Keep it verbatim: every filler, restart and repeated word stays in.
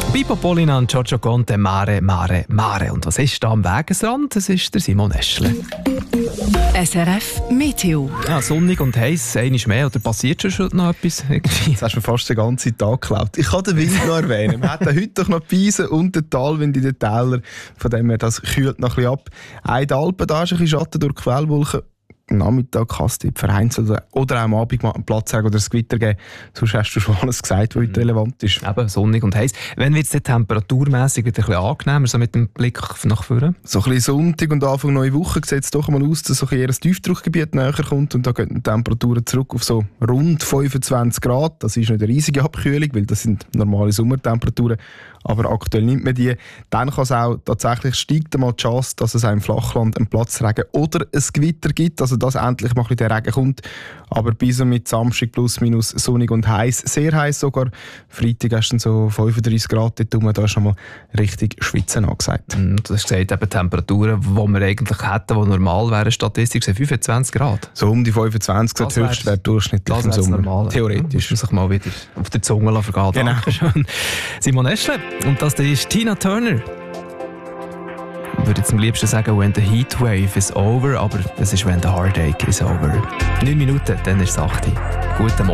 Pippo Polina und Giorgio Conte, Mare, Mare, Mare. Und was ist da am Wegesrand? Das ist der Simon Eschle. S R F Meteo. Ja, sonnig und heiß, einmal mehr. Oder passiert schon noch etwas? Jetzt hast du mir fast den ganzen Tag geklaut. Ich kann den Wind noch erwähnen. Wir hatten heute doch noch die Wiesen und den Talwind in den Tälern. Von dem her, das kühlt noch ein bisschen ab. Auch in den Alpen, da ist ein bisschen Schatten durch Quellwolken. Am Nachmittag kannst du vereinzelt oder auch am Abend mal einen Platz haben oder ein Gewitter geben. Sonst hast du schon alles gesagt, was heute relevant ist. Eben, sonnig und heiß. Wenn wird es temperaturmässig wieder ein bisschen angenehmer, so mit dem Blick nach vorne? So ein bisschen Sonntag und Anfang neue Woche sieht es doch mal aus, dass so ein, ein Tiefdruckgebiet näher kommt und da gehen die Temperaturen zurück auf so rund fünfundzwanzig Grad. Das ist nicht eine riesige Abkühlung, weil das sind normale Sommertemperaturen, aber aktuell nimmt man die. Dann kann es auch tatsächlich steigt einmal die Chance, dass es auch im Flachland einen Platzregen oder ein Gewitter gibt, also dass endlich mal ein bisschen der Regen kommt. Aber bis und mit Samstag plus minus sonnig und heiß, sehr heiß sogar. Freitag hast du dann so fünfunddreißig Grad dort rum, da ist schon mal richtig Schwitzen angesagt. Mm, du hast gesagt, eben Temperaturen, die wir eigentlich hätten, die normal wären, statistisch sind fünfundzwanzig Grad. So um die fünfundzwanzig, das der höchste Wert durchschnittlich im Sommer. Normal. Theoretisch. Muss man sich mal wieder auf der Zunge vergehen. Genau. Dankeschön. Simon Eschle. Und das ist Tina Turner. Ich würde jetzt am liebsten sagen, when the heatwave is over, aber es ist when the heartache is over. Neun Minuten, dann ist es acht. Guten Morgen.